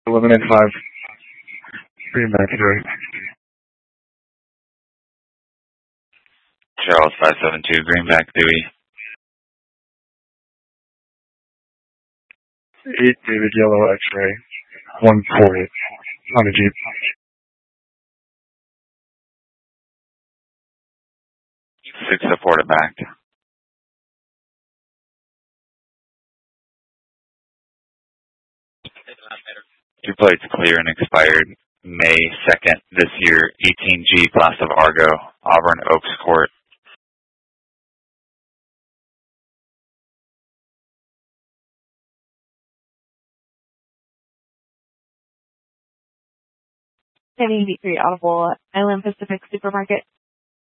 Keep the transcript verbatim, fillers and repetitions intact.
Eliminate five. Greenback three. Charles five seven two, Greenback three. eight David Yellow X-ray. one forty. On a Jeep. six supported back. Two plates clear and expired May second this year, eighteen G, class of Argo, Auburn Oaks Court. ten eighty-three Audible, Island Pacific Supermarket.